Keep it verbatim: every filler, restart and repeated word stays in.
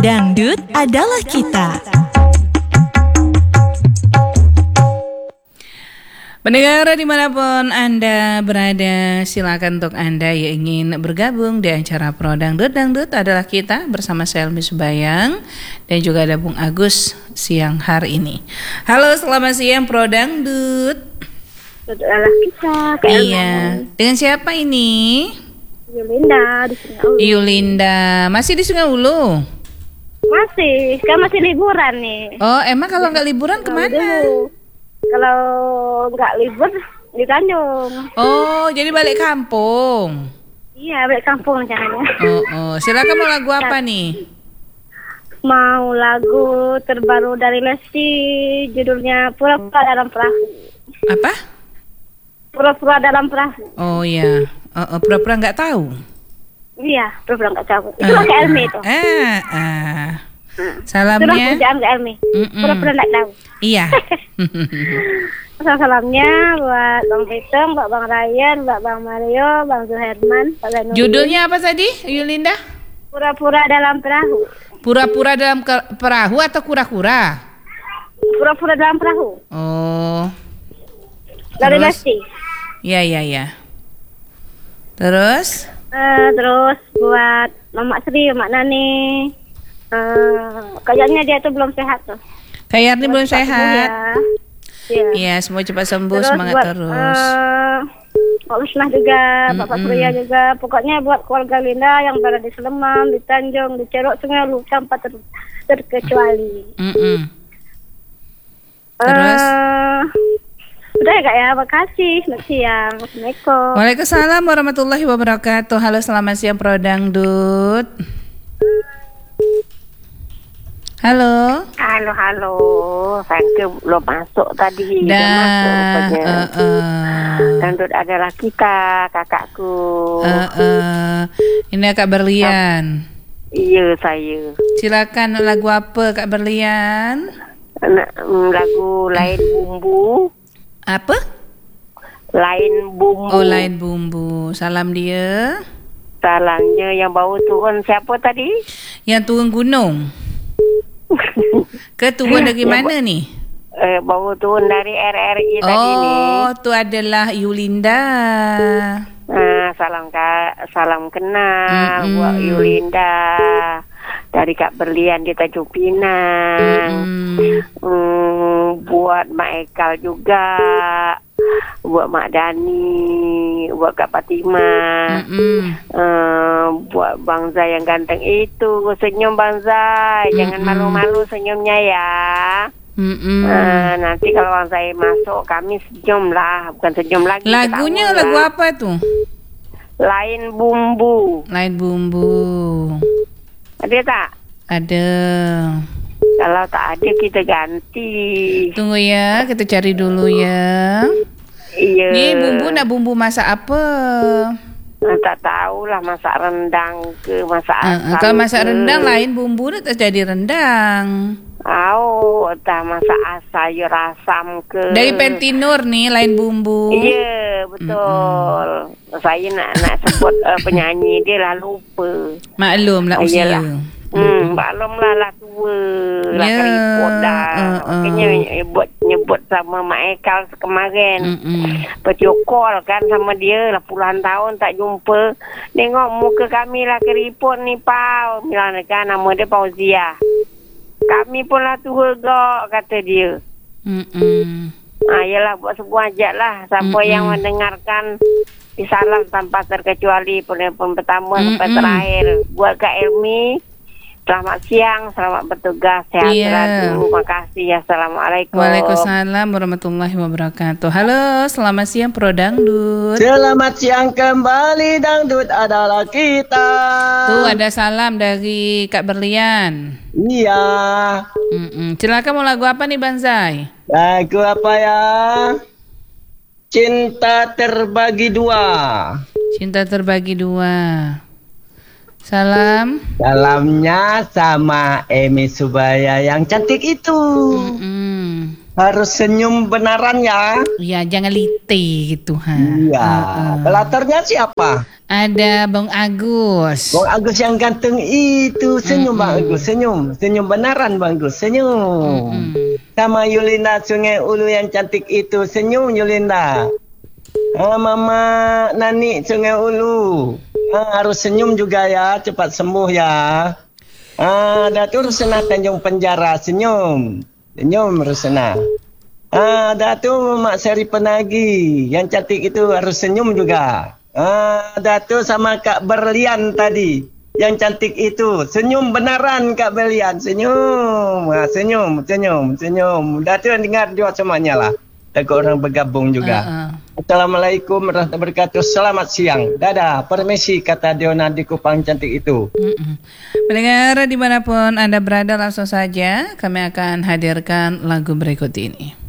Dangdut adalah kita. Pendengar dimanapun Anda berada, silakan untuk Anda yang ingin bergabung di acara Pro Dangdut. Dangdut adalah kita bersama saya Elmi Subayang dan juga ada Bung Agus siang hari ini. Halo, selamat siang Pro Dangdut. Adalah kita. Iya, dengan siapa ini? Yulinda di Sungai Ulu. Yulinda, masih di Sungai Ulu? Masih, kan masih liburan nih. Oh, emang kalau nggak liburan kemana? Kalau nggak libur di Tanjung. Oh, jadi balik kampung. Iya, balik kampung rencananya. Oh, oh. Silakan mau lagu apa nih? Mau lagu terbaru dari Lesti, judulnya Pura-pura dalam perahu. Apa? Pura-pura dalam perahu. Oh iya, uh, uh, pura-pura nggak tahu. Iya, pura-pura nggak tahu. Itu Uh, pakai Elmi itu. Ah, ah. Hmm. Salamnya. Sudah kerjaan ke Elmi. Mm-mm. Pura-pura nggak tahu. Iya. Salamnya buat Bang Hitung, buat Bang Ryan, buat Bang Mario, Bang Zuherman, Pak Zainudin. Judulnya apa tadi, Yulinda? Pura-pura dalam perahu. Pura-pura dalam ke- perahu atau kura-kura? Pura-pura dalam perahu. Oh. Dari Terus? Lesti. Iya, iya, iya. Terus? Eh, terus buat Mama Sri, Mak Nani. Eh, kayaknya dia tuh belum sehat tuh. Kayak ini belum Cepat sembuh sehat. ya. Iya. Iya, semua cepat sembuh, Terus semangat buat, terus. eh, Pak Lusnah juga, Bapak Mm-mm. Surya juga. Pokoknya buat keluarga Linda yang berada di Sleman, di Tanjung, di Cerok, Sungai Ulu, tanpa ter- terkecuali. Mm-mm. Terus? Eh, udah ya Kak ya, makasih. Selamat siang. Assalamualaikum. Waalaikumsalam warahmatullahi wabarakatuh. Halo, selamat siang Pro Dangdut. Halo. Halo, halo. Saya belum masuk tadi. Belum masuk Dah. rupanya. Uh, uh, Dangdut adalah kita, kakakku. uh, uh. Ini Kak Berlian. Iya, saya. Silakan lagu apa Kak Berlian? Nak, mm, lagu Lain Bumbu. Apa? Lain Bumbu. Oh, Lain Bumbu. Salam dia. Salangnya yang bawa turun siapa tadi? Yang turun gunung. Ke turun dari mana nih? Eh, bawa turun dari R R I tadi ni. Oh, tu adalah Yulinda. Ah, salam Kak, salam kenal Mm-mm. buat Yulinda dari Kak Berlian di Tanjung Pinang. Mm-mm. Hmm, buat Mak Ekal juga, buat Mak Dani, buat Kak Fatimah, Mm-mm. uh, buat Bang Zai yang ganteng itu. Senyum Bang Zai, jangan Mm-mm. malu-malu senyumnya ya. Mm-mm. Uh, nanti kalau Bang Zai masuk kami senyum lah, bukan senyum lagi. Lagunya ketawa lagu lah. apa tuh? Lain Bumbu. Lain Bumbu. Ada tak? Ada. Kalau tak ada kita ganti. Tunggu ya, kita cari dulu ya. Iya. Nih bumbu nak bumbu masak apa? Ah, tak tahulah masak rendang ke masak Uh, asam. kalau masak ke. rendang lain bumbu dah tak jadi rendang. Oh, tak masak as- sayur asam ke. Dari Pentinur nih lain bumbu. Iya, betul. Saya nak nak sebut uh, penyanyi dia lah lupa. Maklum lah Ah, usia. iyalah. Hmm, maklum lah lah tua lah Ya, keriput dah. uh, uh. Makanya nyebut nyebut sama Mak Ekal kemarin. Mm-mm. Bercokol kan sama dia lah puluhan tahun tak jumpa. Tengok muka kami lah keriput ni Pau. Bilang kan nama dia Fauzia. Kami pun lah tua gak kata dia. Mm-mm. Ah, yalah buat sebuah ajak lah. Siapa Mm-mm. yang mendengarkan disalam tanpa terkecuali pun pertama sampai Mm-mm. terakhir. Buat Kak Elmi, selamat siang, selamat bertugas, sehat Iya. selalu. Makasih. Assalamualaikum. Waalaikumsalam warahmatullahi wabarakatuh. Halo, selamat siang Pro Dangdut. Selamat siang kembali, Dangdut adalah kita. Tuh ada salam dari Kak Berlian. Iya. Mm-mm. Silakan mau lagu apa nih Bang Zai? Lagu apa ya? Cinta terbagi dua. Cinta terbagi dua. Salam. Salamnya sama Emi Subaya yang cantik itu. Mm-mm. Harus senyum benaran ya. Ya, jangan lite gitu ha. Iya. Uh-uh. Pelatarnya siapa? Ada Bang Agus. Bang Agus yang ganteng itu. Senyum mm-hmm. Bang Agus, senyum. Senyum benaran Bang Agus, senyum. Mm-hmm. Sama Yulinda Sungai Ulu yang cantik itu. Senyum Yulinda. Ah, Mama Nani Sungai Ulu. Ah, harus senyum juga ya. Cepat sembuh ya. Ah, Datuk Rusena Tanjung Penjara. Senyum. Senyum Rusena. Ah, Datuk Mak Seri Penagi. Yang cantik itu harus senyum juga. Ah, Datuk sama Kak Berlian tadi. Yang cantik itu. Senyum benaran Kak Berlian. Senyum. Ah, senyum. Senyum. Senyum. Datuk dengar doa semuanya lah. Takut orang bergabung juga. Uh-uh. Assalamualaikum warahmatullahi wabarakatuh. Selamat siang. Dadah. Permisi kata Diona di Kupang cantik itu. Uh-uh. Pendengar dimanapun Anda berada, langsung saja kami akan hadirkan lagu berikut ini.